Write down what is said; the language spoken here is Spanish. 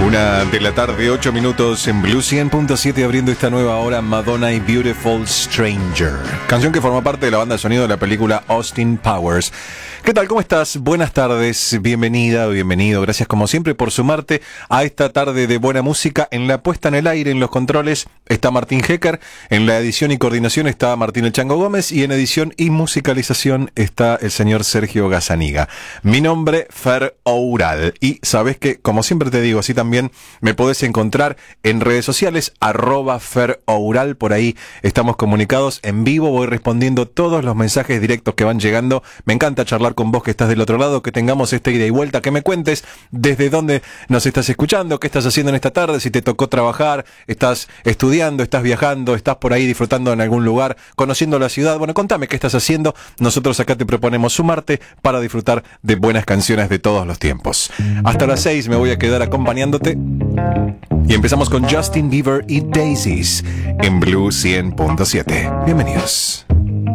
Una de la tarde, 8 minutos en Blue 100.7, abriendo esta nueva hora, Madonna y Beautiful Stranger. Canción que forma parte de la banda de sonido de la película Austin Powers. ¿Qué tal? ¿Cómo estás? Buenas tardes, bienvenida, bienvenido. Gracias como siempre por sumarte a esta tarde de buena música. En la puesta en el aire, en los controles, está Martín Hecker. En la edición y coordinación está Martín El Chango Gómez. Y en edición y musicalización está el señor Sergio Gazzaniga. Mi nombre, Fer Oural. Y sabes que, como siempre te digo, así también me podés encontrar en redes sociales, @FerOural. Por ahí estamos comunicados en vivo. Voy respondiendo todos los mensajes directos que van llegando. Me encanta charlar con vos que estás del otro lado, que tengamos esta ida y vuelta, que me cuentes desde dónde nos estás escuchando, qué estás haciendo en esta tarde, si te tocó trabajar, estás estudiando, estás viajando, estás por ahí disfrutando en algún lugar, conociendo la ciudad. Bueno, contame qué estás haciendo. Nosotros acá te proponemos sumarte para disfrutar de buenas canciones de todos los tiempos. Hasta las 6 me voy a quedar acompañándote y empezamos con Justin Bieber y Daisies en Blue 100.7. Bienvenidos.